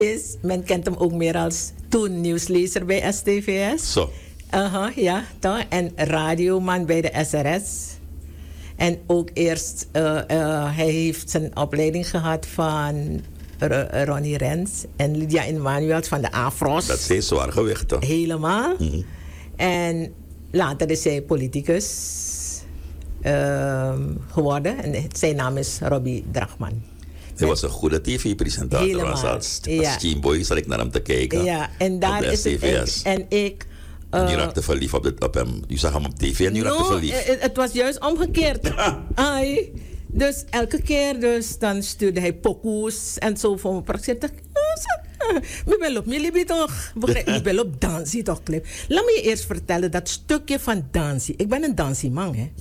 Men kent hem ook meer als toen nieuwslezer bij STVS. Zo. Ja, toch? En radioman bij de SRS. En ook eerst, hij heeft zijn opleiding gehad van Ronnie Rens en Lydia Emmanuels van de Afros. Dat is steeds zwaar gewicht, toch? Helemaal. Mhm. En later is hij politicus geworden. En zijn naam is Robbie Drachman. Hij was een goede tv-presentator. Helemaal. Als Teamboy zat ik naar hem te kijken. Ja, en daar is het. En ik. Je raakte verliefd op hem. Je zag hem op tv en je raakte verliefd. Het was juist omgekeerd. Ai. Dus elke keer dan stuurde hij pokoes en zo voor me. Ik zei, ik ben op Milibi toch? Ik ben op dansie toch, Clip? Laat me je eerst vertellen dat stukje van dansie. Ik ben een dansieman, hè.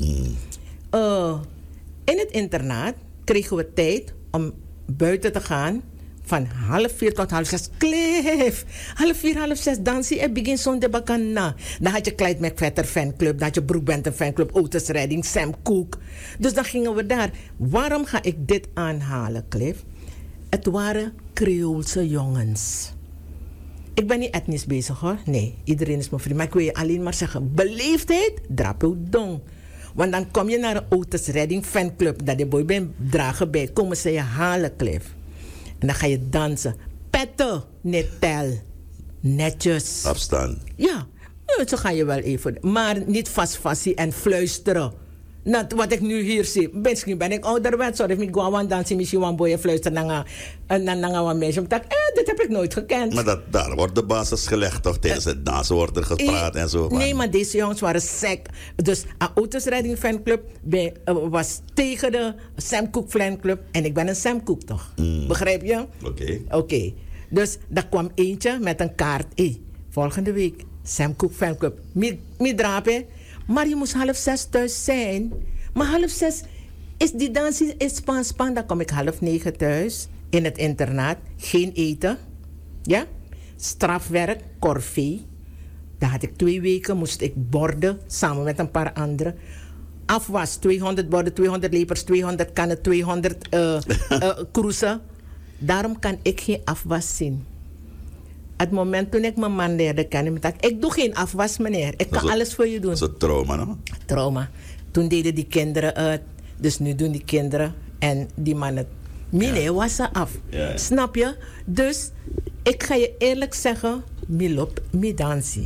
In het internaat kregen we tijd om buiten te gaan. Van 3:30 tot 5:30. Cliff! 3:30, 5:30 dansie en begin zo'n debakan na. Dan had je Clyde McVetter fanclub. Dan had je Broek Benton fanclub. Otis Redding, Sam Cooke. Dus dan gingen we daar. Waarom ga ik dit aanhalen, Cliff? Het waren Creoolse jongens. Ik ben niet etnisch bezig, hoor. Nee, iedereen is mijn vriend. Maar ik wil je alleen maar zeggen. Beleefdheid, drap je dong. Want dan kom je naar een Otis Redding fanclub. Dat de boy ben dragen bij. Komen ze je halen, Cliff. En dan ga je dansen. Petten, netel. Netjes. Afstaan. Ja, zo ga je wel even. Maar niet vast en fluisteren. Nou, wat ik nu hier zie. Misschien ben ik ouderwets. Sorry, ik ga aan dansen. Misschien een boy fluisteren naar een meisje. Dit heb ik nooit gekend. Maar daar wordt de basis gelegd, toch? Tijdens het dansen wordt er gepraat en zo. Nee, maar deze jongens waren sec. Dus Otis Redding fanclub was tegen de Sam Cooke fanclub. En ik ben een Sam Cooke, toch? Begrijp je? Oké. Dus daar kwam eentje met een kaart. Volgende week Sam Cooke fanclub. Mi drapen. Maar je moest 5:30 thuis zijn. Maar 5:30 is die dans in Span. Dan kom ik 8:30 thuis. In het internaat. Geen eten. Ja? Strafwerk. Corvée. Daar had ik 2 weken. Moest ik borden. Samen met een paar anderen. Afwas. 200 borden. 200 lepers. 200 kannen. 200 cruisen. Daarom kan ik geen afwas zien. Het moment toen ik mijn man leerde kennen, ik doe geen afwas, meneer. Ik kan alles voor je doen. Dat is een trauma, no? Trauma. Toen deden die kinderen het. Dus nu doen die kinderen en die mannen. Mine was ze af. Ja. Snap je? Dus ik ga je eerlijk zeggen, mi dansie.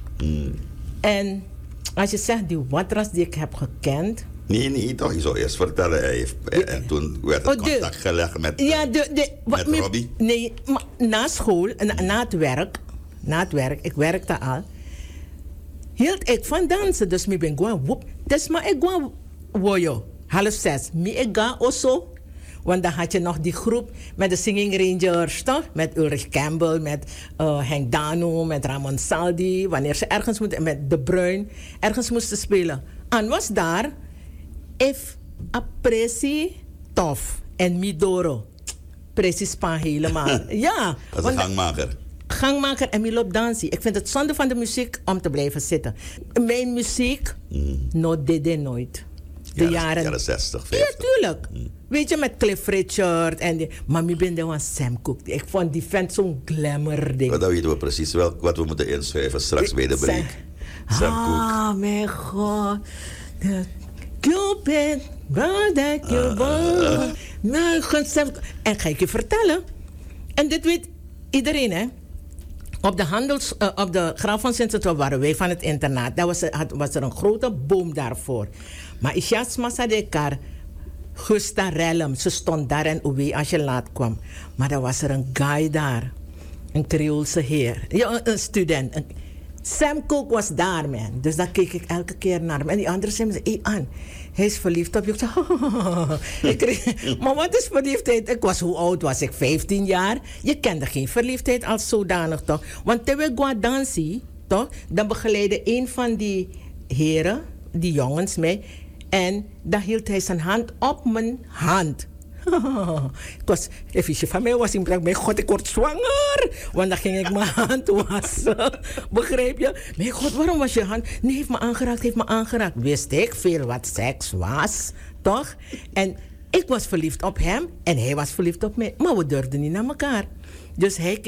En als je zegt, die watras die ik heb gekend. Nee, toch. Je zou eerst vertellen. En toen werd het contact gelegd met Robbie. Nee, maar na school, na het werk, ik werkte al, hield ik van dansen. Dus ik ben gewoon woep. Dus maar ik gewoon wojo. 5:30. Ik ga also. Want dan had je nog die groep met de Singing Rangers, toch? Met Ulrich Campbell, met Henk Dano, met Ramon Saldi. Wanneer ze ergens moeten, met De Bruin, ergens moesten spelen. En was daar, if apprecie tof en midoro. Precies span helemaal. Ja. Dat is een gangmaker. Gangmaker en Milop dansie. Ik vind het zonde van de muziek om te blijven zitten. Mijn muziek, nooit. De jaren 60, 50. Ja, tuurlijk. Weet je, met Cliff Richard en die... Maar ik ben de one Sam Cooke. Ik vond die vent zo'n glamour ding. Maar dan weten we precies wel wat we moeten inschrijven straks bij de break. Sam Cooke. Mijn god. Cupid, brother Cupid. Mijn god, Sam Cooke. En ga ik je vertellen. En dit weet iedereen, hè. Op de Graaf van Sint-Otto waren wij van het internaat. Daar was er een grote boom daarvoor. Maar Isjas Massadekar, Gusta Rellem, ze stond daar en Uwe als je laat kwam. Maar dan was er een guy daar. Een Creoolse heer. Ja, een student. Sam Cooke was daar, man. Dus dan keek ik elke keer naar hem. En die anderen zeiden, hij is verliefd op je. Ik zei, maar wat is verliefdheid? Hoe oud was ik? 15 jaar? Je kende geen verliefdheid als zodanig, toch? Want terwijl ik ga dansen, toch? Dan begeleidde een van die heren, die jongens, mij. En dan hield hij zijn hand op mijn hand. Het was een visje van mij was ik mijn god, ik word zwanger. Want dan ging ik mijn hand wassen. Begrijp je? Mijn god, waarom was je hand? Nee, heeft me aangeraakt. Wist ik veel wat seks was, toch? En ik was verliefd op hem en hij was verliefd op mij. Maar we durfden niet naar elkaar. Dus hij